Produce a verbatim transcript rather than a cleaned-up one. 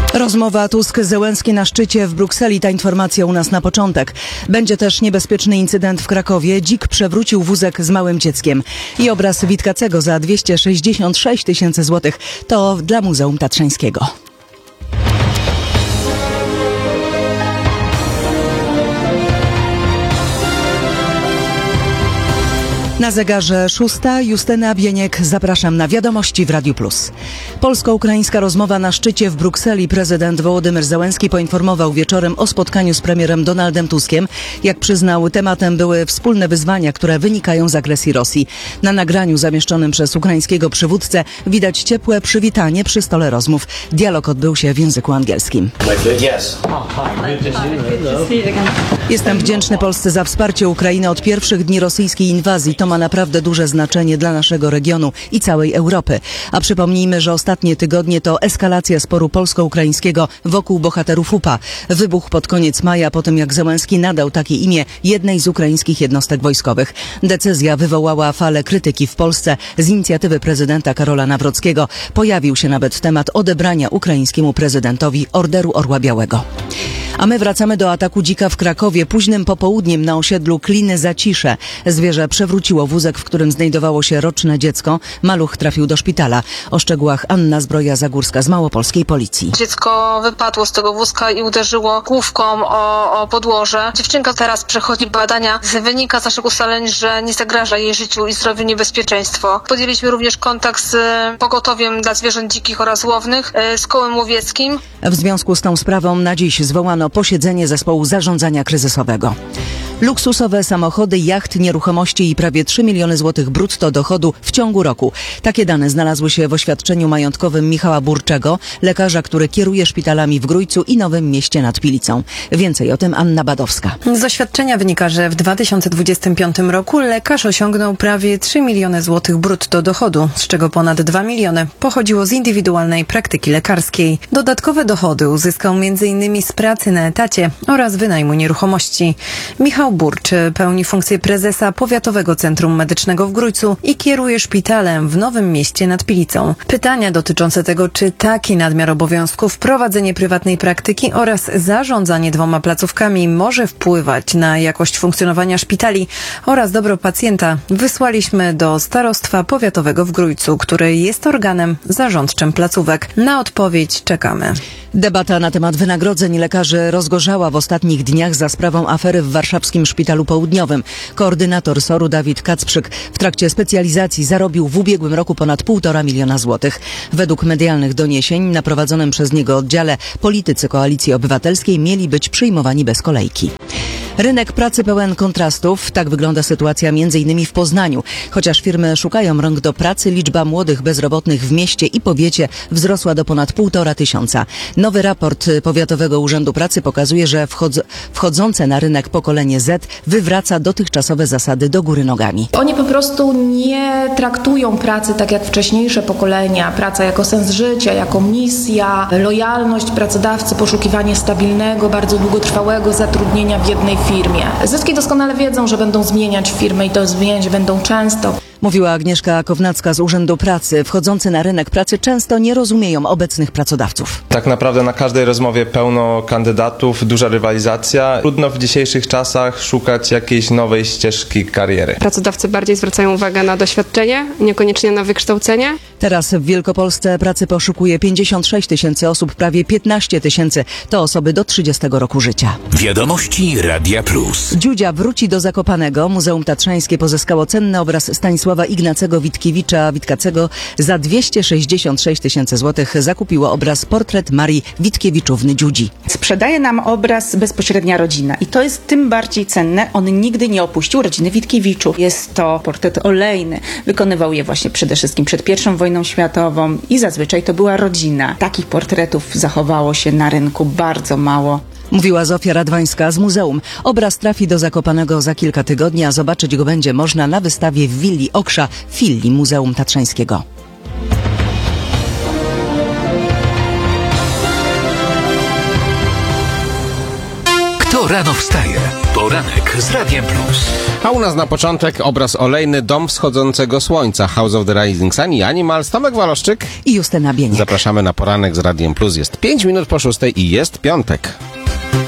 Rozmowa Tusk-Zełenski na szczycie w Brukseli. Ta informacja u nas na początek. Będzie też niebezpieczny incydent w Krakowie. Dzik przewrócił wózek z małym dzieckiem. I obraz Witkacego za dwieście sześćdziesiąt sześć tysięcy złotych. To dla Muzeum Tatrzańskiego. Na zegarze szósta. Justyna Bieniek. Zapraszam na wiadomości w Radiu Plus. Polsko-ukraińska rozmowa na szczycie w Brukseli. Prezydent Wołodymyr Zełenski poinformował wieczorem o spotkaniu z premierem Donaldem Tuskiem. Jak przyznał, tematem były wspólne wyzwania, które wynikają z agresji Rosji. Na nagraniu zamieszczonym przez ukraińskiego przywódcę widać ciepłe przywitanie przy stole rozmów. Dialog odbył się w języku angielskim. Jestem wdzięczny Polsce za wsparcie Ukrainy od pierwszych dni rosyjskiej inwazji. To ma naprawdę duże znaczenie dla naszego regionu i całej Europy. A przypomnijmy, że ostatnie tygodnie to eskalacja sporu polsko-ukraińskiego wokół bohaterów U P A. Wybuch pod koniec maja po tym, jak Zełenski nadał takie imię jednej z ukraińskich jednostek wojskowych. Decyzja wywołała falę krytyki w Polsce. Z inicjatywy prezydenta Karola Nawrockiego pojawił się nawet temat odebrania ukraińskiemu prezydentowi Orderu Orła Białego. A my wracamy do ataku dzika w Krakowie. Późnym popołudniem na osiedlu Kliny Zacisze zwierzę przewróciło wózek, w którym znajdowało się roczne dziecko. Maluch trafił do szpitala. O szczegółach Anna Zbroja-Zagórska z Małopolskiej Policji. Dziecko wypadło z tego wózka i uderzyło główką o, o podłoże. Dziewczynka teraz przechodzi badania. Wynika z naszych ustaleń, że nie zagraża jej życiu i zdrowiu niebezpieczeństwo. Podjęliśmy również kontakt z pogotowiem dla zwierząt dzikich oraz łownych, z kołem łowieckim. W związku z tą sprawą na dziś zwołano posiedzenie zespołu zarządzania kryzysowego. Luksusowe samochody, jacht, nieruchomości i prawie trzy miliony złotych brutto dochodu w ciągu roku. Takie dane znalazły się w oświadczeniu majątkowym Michała Burczego, lekarza, który kieruje szpitalami w Grójcu i Nowym Mieście nad Pilicą. Więcej o tym Anna Badowska. Z oświadczenia wynika, że w dwa tysiące dwudziestym piątym roku lekarz osiągnął prawie trzy miliony złotych brutto dochodu, z czego ponad dwa miliony pochodziło z indywidualnej praktyki lekarskiej. Dodatkowe dochody uzyskał między innymi z pracy na etacie oraz wynajmu nieruchomości. Michał Burcz pełni funkcję prezesa Powiatowego Centrum Medycznego w Grójcu i kieruje szpitalem w Nowym Mieście nad Pilicą. Pytania dotyczące tego, czy taki nadmiar obowiązków, prowadzenie prywatnej praktyki oraz zarządzanie dwoma placówkami może wpływać na jakość funkcjonowania szpitali oraz dobro pacjenta, wysłaliśmy do Starostwa Powiatowego w Grójcu, który jest organem zarządczym placówek. Na odpowiedź czekamy. Debata na temat wynagrodzeń lekarzy rozgorzała w ostatnich dniach za sprawą afery w warszawskim Szpitalu Południowym. Koordynator S O R-u Dawid Kacprzyk w trakcie specjalizacji zarobił w ubiegłym roku ponad półtora miliona złotych. Według medialnych doniesień na prowadzonym przez niego oddziale politycy Koalicji Obywatelskiej mieli być przyjmowani bez kolejki. Rynek pracy pełen kontrastów. Tak wygląda sytuacja między innymi w Poznaniu. Chociaż firmy szukają rąk do pracy, liczba młodych bezrobotnych w mieście i powiecie wzrosła do ponad półtora tysiąca. Nowy raport Powiatowego Urzędu Pracy pokazuje, że wchodz- wchodzące na rynek pokolenie Z wywraca dotychczasowe zasady do góry nogami. Oni po prostu nie traktują pracy tak jak wcześniejsze pokolenia. Praca jako sens życia, jako misja, lojalność pracodawcy, poszukiwanie stabilnego, bardzo długotrwałego zatrudnienia w jednej firmie. Zyski doskonale wiedzą, że będą zmieniać firmy i to zmieniać będą często. Mówiła Agnieszka Kownacka z Urzędu Pracy. Wchodzący na rynek pracy często nie rozumieją obecnych pracodawców. Tak naprawdę na każdej rozmowie pełno kandydatów, duża rywalizacja. Trudno w dzisiejszych czasach szukać jakiejś nowej ścieżki kariery. Pracodawcy bardziej zwracają uwagę na doświadczenie, niekoniecznie na wykształcenie. Teraz w Wielkopolsce pracy poszukuje pięćdziesiąt sześć tysięcy osób, prawie piętnaście tysięcy to osoby do trzydziestego roku życia. Wiadomości Radia Plus. Dziudzia wróci do Zakopanego. Muzeum Tatrzańskie pozyskało cenny obraz Stanisława Ignacego Witkiewicza Witkacego. Za dwieście sześćdziesiąt sześć tysięcy złotych zakupiło obraz Portret Marii Witkiewiczówny Dziudzi. Sprzedaje nam obraz bezpośrednia rodzina i to jest tym bardziej cenne. On nigdy nie opuścił rodziny Witkiewiczów. Jest to portret olejny. Wykonywał je właśnie przede wszystkim przed pierwszą wojną światową i zazwyczaj to była rodzina. Takich portretów zachowało się na rynku bardzo mało. Mówiła Zofia Radwańska z muzeum. Obraz trafi do Zakopanego za kilka tygodni, a zobaczyć go będzie można na wystawie w Willi Oksza, filii Muzeum Tatrzańskiego. Kto rano wstaje? Poranek z Radiem Plus. A u nas na początek obraz olejny Dom Wschodzącego Słońca, House of the Rising Sun i Animals. Tomek Waloszczyk i Justyna Bieniek. Zapraszamy na Poranek z Radiem Plus. Jest pięć minut po szóstej i jest piątek.